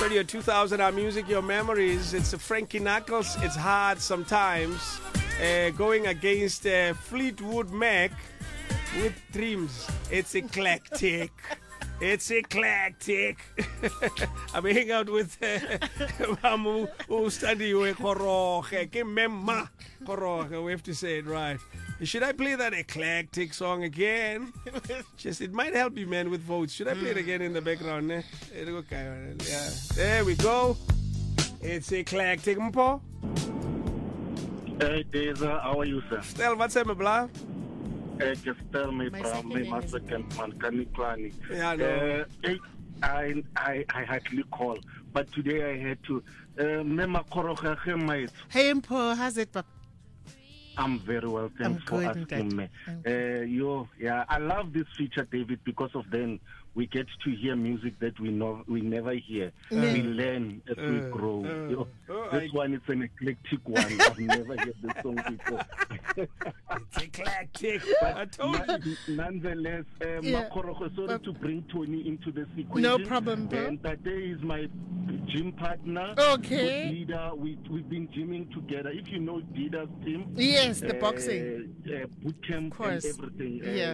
your 2000 hour music, your memories. It's Frankie Knuckles. It's hard sometimes. Going against Fleetwood Mac with Dreams. It's eclectic. It's eclectic. I'm hanging out with Mamu who study with Koroge. We have to say it right. Should I play that eclectic song again? Just it might help you, man, with votes. Should I play it again in the background? Okay, yeah. There we go. It's eclectic, Mpo. Hey, Deza, how are you, sir? Stel, what's up, blah? Just tell me from my second man, Kaniklani. Yeah, no. I hardly call, but today I had to. Mema Koroge, mate. Hey, Mpo, how's it, Papa? I'm very well, thanks for asking me. I love this feature, David, because of then we get to hear music that we never hear. We learn as we grow. This one is an eclectic one. I've never heard this song before. It's eclectic. I told you. Nonetheless, Makorogo, sorry to bring Tony into this equation. No problem, bro. And today is my gym partner. Okay. Dida, we've been gymming together. If you know Dida's team. Yes, the boxing. Boot camp and everything. Yeah.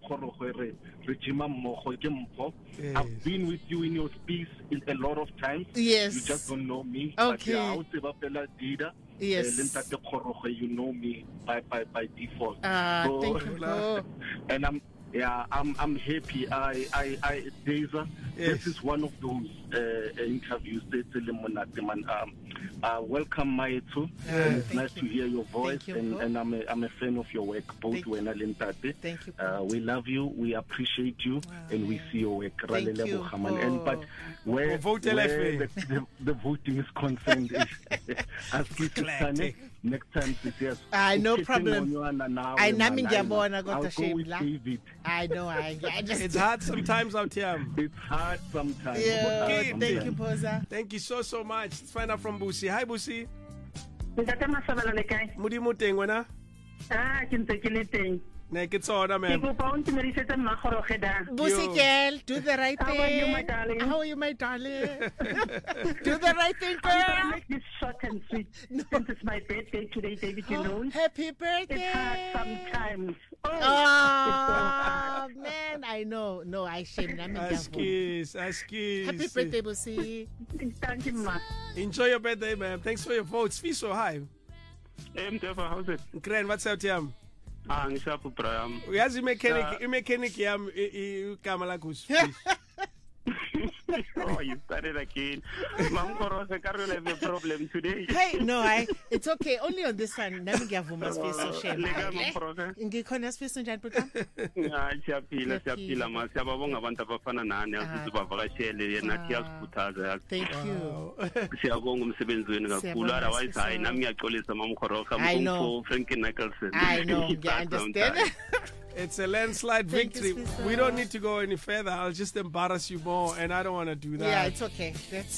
I've been with you in your space a lot of times. Yes. You just don't know me. Okay. Yes. Yes. You know me by default. Thank you. And I'm happy. Deza, this is one of those interviews. Welcome, Maetu. It's nice to hear your voice, and I'm a fan of your work, both when and Tate. Thank you. We love you, we appreciate you, and we see your work. Thank you. But where the voting is concerned, next time, no problem. I know. I just. It's hard sometimes out here. It's hard sometimes. Yeah. Thank you, Posa. Thank you so much. Let's find out from Busi. Hi, Busi. Mudi muteng wena? Ne ke tsona ma'am. Busi girl, do the right thing. How are you, my darling? Do the right thing, girl. I'm gonna make this short and sweet. Since it's my birthday today, David, you know. Happy birthday. It's hard sometimes. Oh, man, I know. No, I shame. Askis. Happy birthday, Busi. Thank you, ma. Enjoy your birthday, ma'am. Thanks for your votes. Fiso, hi. Hey, Mtefa, how's it? Grand, what's up, Tiam? Ngisapho Brian. Uyazi i-mechanic yami igama lakho usifisa. Oh, you started again. Mam Koroge, Carol have a problem today. Hey, no, it's okay. Only on this one. Nami ngiyavuma sifiso shame. Ngikhona sifiso njani program? Siyaphila ma. Siyababonga abantu abafana nani asizobavakashele nathi yasikhuthaza. Thank you. Siyabonga umsebenzi wenu kakhulu. Otherwise hayi nami ngiyaxolisa Mam Koroge. I'm Frankie Knuckles. I know. You understand? It's a landslide victory. We don't need to go any further. I'll just embarrass you more, and I don't want to do that. Yeah, it's okay.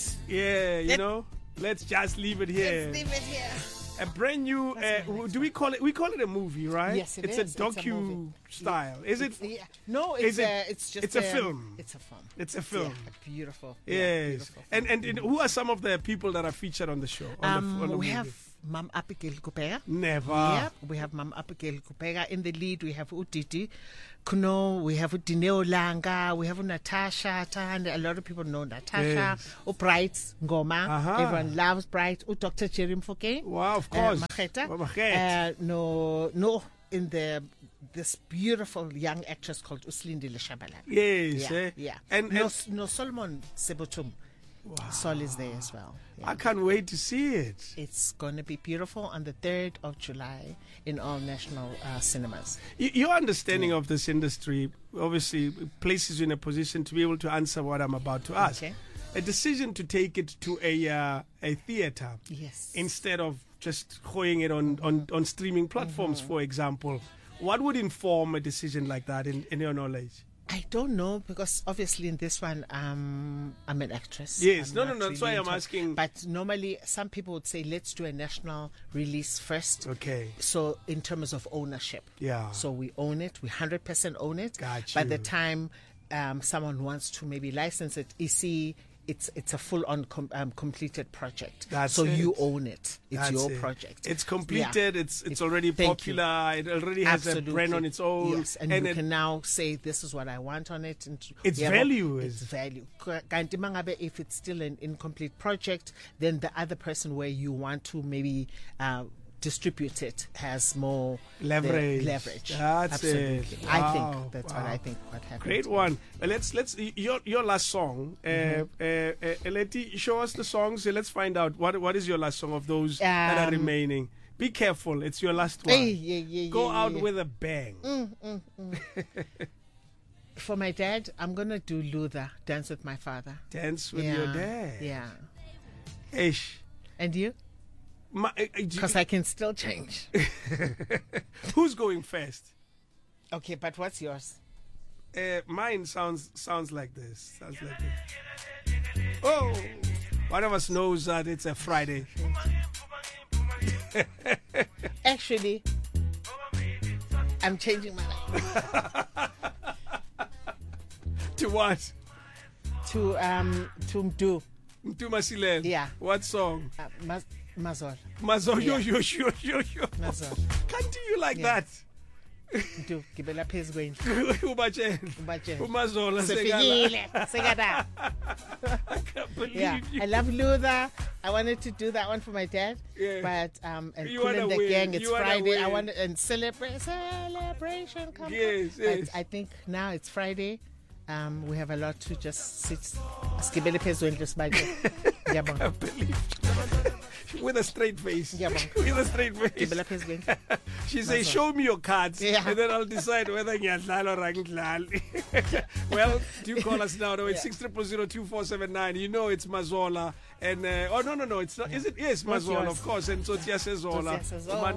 Let's just leave it here. Let's leave it here. A brand new. Do we call it? We call it a movie, right? Yes, it's is. a docu style. Is it? No, it's just. It's a film. It's a film. It's a film. Yeah, beautiful. Yes. Yeah, beautiful. And who are some of the people that are featured on the show? On the we movie? have Mam Abigail Kupega. Never. Yeah, we have Mam Abigail Kupega. In the lead, we have Utiti Kuno, we have Dineo Langa, we have Natasha Tan. A lot of people know Natasha. Yes. Bright Ngoma. Everyone loves Bright. Dr. Cherim Foke. Wow, of course. No, in this beautiful young actress called Uslindi Leshabala. Yes. Yeah. And Solomon Sebotum. Wow. Sol is there as well. Yeah. I can't wait to see it. It's going to be beautiful on the 3rd of July in all national cinemas. Your understanding of this industry obviously places you in a position to be able to answer what I'm about to ask. Okay. A decision to take it to a theater, yes, instead of just throwing it on streaming platforms, for example. What would inform a decision like that in your knowledge? I don't know, because obviously in this one I'm an actress. Yes, no, that's why I'm asking. But normally some people would say let's do a national release first. Okay. So in terms of ownership. Yeah. So we own it, we 100% own it. Got you. By the time someone wants to maybe license it, EC it's a full-on completed project. That's so it. you own it. It's That's your it. project. It's completed. Yeah. It's already popular. It already has Absolutely. a brand on its own. Yes, and you can now say this is what I want on it. And It's value. It's value. Kanti mangabe, if it's still an incomplete project, then the other person where you want to maybe distribute it has more leverage. That's Absolutely. it. I Wow. think that's what I think. What happened? Great one. Let's your last song. Leti, show us the songs. Let's find out what is your last song of those that are remaining. Be careful. It's your last one. Go out with a bang. For my dad, I'm gonna do Luther, Dance with My Father. Dance with your dad. Yeah. Ish. And you? Because I can still change. Who's going first? Okay, but what's yours? Mine sounds like this. Sounds like this. Oh, one of us knows that it's a Friday. Actually, I'm changing my life. To what? To do. To Masilen. Yeah. What song? Mazol. Mazol. Yeah. Yo. Mazol. Can't do you like that? Do gibela phezulu kwendlu. Ubatshele. Umazola Sekada. I can't believe Yeah, you. I love Luther. I wanted to do that one for my dad, Yeah. but and You Cool wanna and the win. Gang. It's You wanna Friday. I win. want and celebration. Come Yes, on. yes. But I think now it's Friday. We have a lot to just sit. Skibele phezulu kwendlu sibale. Ngiyabonga. I believe. With a straight face. Yeah, man. With a straight face. Gibela phezulu kwendlu. She says, show me your cards, Yeah. and then I'll decide whether ngiyadlala or angidlali. Well, do call us now. 086 You know it's Mazola. And, no, it's not. Is it? Yes, What's Mazola, yours? of course. And so Tia Sezola. Tia Sezola.